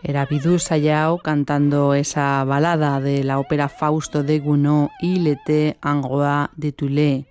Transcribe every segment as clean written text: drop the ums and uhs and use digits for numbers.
Era Bidou Sayao cantando esa balada de la ópera Fausto de Gounod, Il était un roi de Thule.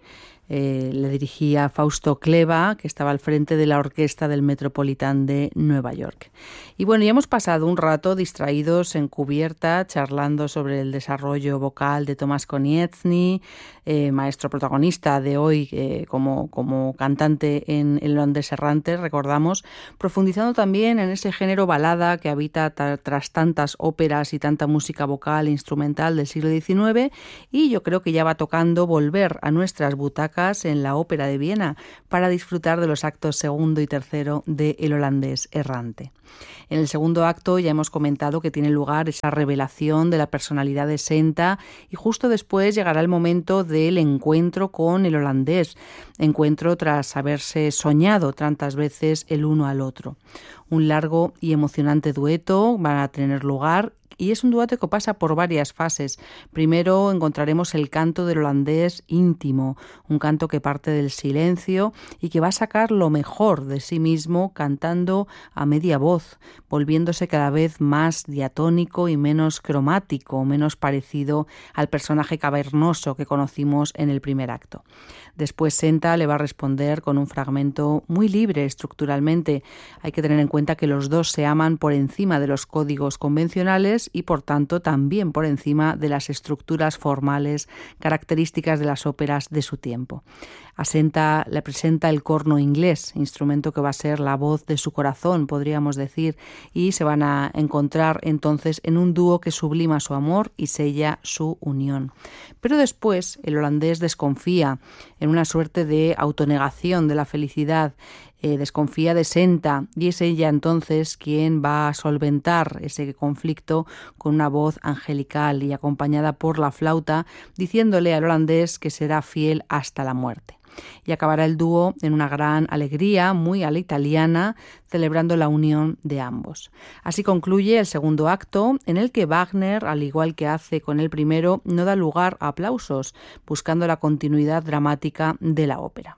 Le dirigía Fausto Cleva, que estaba al frente de la orquesta del Metropolitan de Nueva York. Y bueno, ya hemos pasado un rato distraídos en cubierta, charlando sobre el desarrollo vocal de Tomás Konieczny, maestro protagonista de hoy como cantante en El holandés errante, recordamos, profundizando también en ese género balada que habita tras tantas óperas y tanta música vocal e instrumental del siglo XIX, y yo creo que ya va tocando volver a nuestras butacas en la Ópera de Viena para disfrutar de los actos segundo y tercero de El holandés errante. En el segundo acto ya hemos comentado que tiene lugar esa revelación de la personalidad de Senta y justo después llegará el momento del encuentro con el holandés, encuentro tras haberse soñado tantas veces el uno al otro. Un largo y emocionante dueto va a tener lugar. Y es un dueto que pasa por varias fases. Primero encontraremos el canto del holandés íntimo, un canto que parte del silencio y que va a sacar lo mejor de sí mismo cantando a media voz, volviéndose cada vez más diatónico y menos cromático, menos parecido al personaje cavernoso que conocimos en el primer acto. Después Senta le va a responder con un fragmento muy libre estructuralmente. Hay que tener en cuenta que los dos se aman por encima de los códigos convencionales y por tanto también por encima de las estructuras formales características de las óperas de su tiempo. A Senta le presenta el corno inglés, instrumento que va a ser la voz de su corazón, podríamos decir, y se van a encontrar entonces en un dúo que sublima su amor y sella su unión. Pero después el holandés desconfía en una suerte de autonegación de la felicidad, desconfía de Senta y es ella entonces quien va a solventar ese conflicto con una voz angelical y acompañada por la flauta, diciéndole al holandés que será fiel hasta la muerte. Y acabará el dúo en una gran alegría, muy a la italiana, celebrando la unión de ambos. Así concluye el segundo acto, en el que Wagner, al igual que hace con el primero, no da lugar a aplausos, buscando la continuidad dramática de la ópera.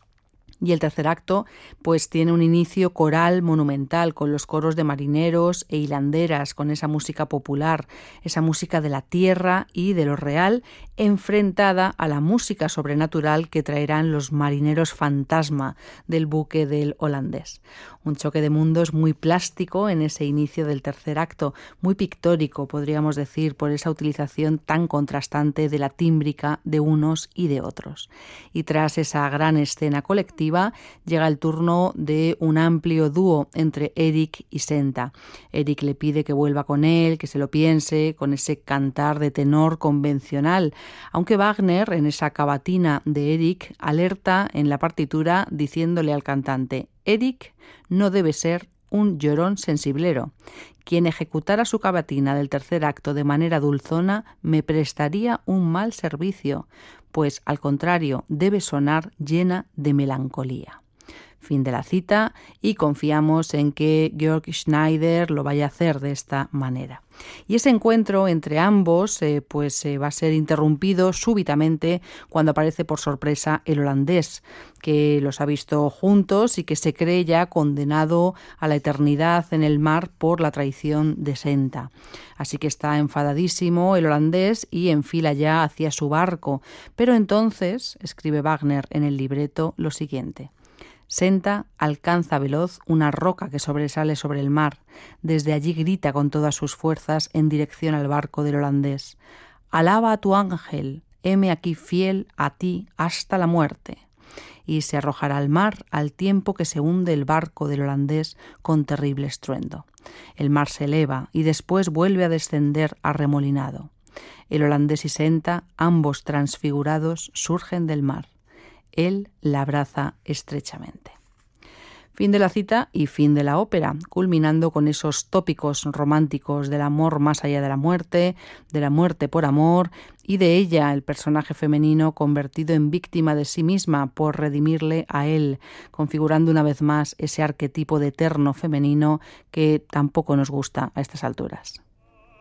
Y el tercer acto pues tiene un inicio coral monumental con los coros de marineros e hilanderas, con esa música popular, esa música de la tierra y de lo real, enfrentada a la música sobrenatural que traerán los marineros fantasma del buque del holandés. Un choque de mundos muy plástico en ese inicio del tercer acto, muy pictórico, podríamos decir, por esa utilización tan contrastante de la tímbrica de unos y de otros. Y tras esa gran escena colectiva, llega el turno de un amplio dúo entre Eric y Senta. Eric le pide que vuelva con él, que se lo piense, con ese cantar de tenor convencional, aunque Wagner, en esa cavatina de Eric, alerta en la partitura diciéndole al cantante: Eric no debe ser un llorón sensiblero. Quien ejecutara su cavatina del tercer acto de manera dulzona me prestaría un mal servicio, pues al contrario debe sonar llena de melancolía. Fin de la cita, y confiamos en que Georg Schneider lo vaya a hacer de esta manera. Y ese encuentro entre ambos va a ser interrumpido súbitamente cuando aparece por sorpresa el holandés, que los ha visto juntos y que se cree ya condenado a la eternidad en el mar por la traición de Senta. Así que está enfadadísimo el holandés y enfila ya hacia su barco. Pero entonces, escribe Wagner en el libreto, lo siguiente: Senta alcanza veloz una roca que sobresale sobre el mar. Desde allí grita con todas sus fuerzas en dirección al barco del holandés: «Alaba a tu ángel, heme aquí fiel a ti hasta la muerte». Y se arrojará al mar al tiempo que se hunde el barco del holandés con terrible estruendo. El mar se eleva y después vuelve a descender arremolinado. El holandés y Senta, ambos transfigurados, surgen del mar. Él la abraza estrechamente. Fin de la cita y fin de la ópera, culminando con esos tópicos románticos del amor más allá de la muerte por amor, y de ella, el personaje femenino convertido en víctima de sí misma por redimirle a él, configurando una vez más ese arquetipo de eterno femenino que tampoco nos gusta a estas alturas.